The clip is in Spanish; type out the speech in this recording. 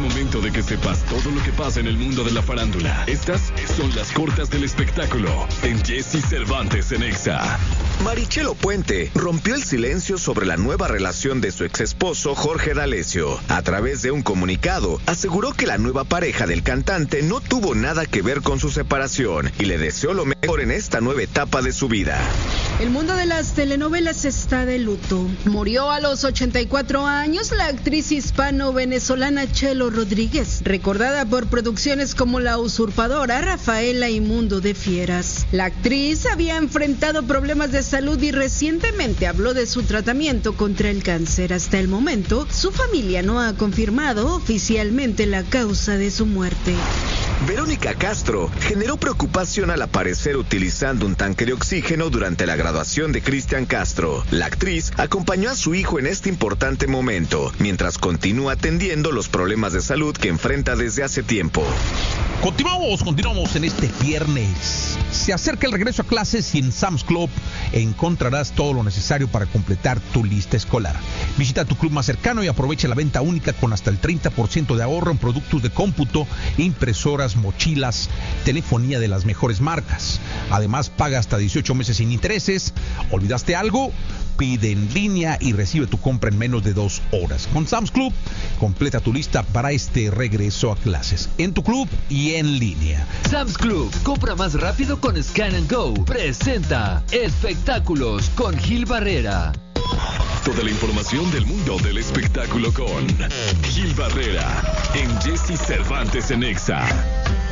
momento de que sepas todo lo que pasa en el mundo de la farándula. Estas son las cortas del espectáculo en Jesse Cervantes en Exa. Marichelo Puente rompió el silencio sobre la nueva relación de su exesposo Jorge D'Alessio. A través de un comunicado, aseguró que la nueva pareja del cantante no tuvo nada que ver con su separación y le deseó lo mejor en esta nueva etapa de su vida. El mundo de las telenovelas está de luto. Murió a los 84 años la actriz hispano-venezolana Chelo Rodríguez, recordada por producciones como La Usurpadora, Rafaela y Mundo de Fieras. La actriz había enfrentado problemas de salud y recientemente habló de su tratamiento contra el cáncer. Hasta el momento, su familia no ha confirmado oficialmente la causa de su muerte. Verónica Castro generó preocupación al aparecer utilizando un tanque de oxígeno durante la graduación de Cristian Castro. La actriz acompañó a su hijo en este importante momento, mientras continúa atendiendo los problemas de salud que enfrenta desde hace tiempo. Continuamos en este viernes. Se acerca el regreso a clases y en Sam's Club encontrarás todo lo necesario para completar tu lista escolar. Visita tu club más cercano y aprovecha la venta única con hasta el 30% de ahorro en productos de cómputo, impresoras, mochilas, telefonía de las mejores marcas. Además, paga hasta 18 meses sin intereses. ¿Olvidaste algo? Pide en línea y recibe tu compra en menos de 2 horas. Con Sam's Club, completa tu lista para este regreso a clases, en tu club y en línea. Sam's Club, compra más rápido con Scan & Go. Presenta Espectáculos con Gil Barrera. Toda la información del mundo del espectáculo con Gil Barrera en Jesse Cervantes en Exa.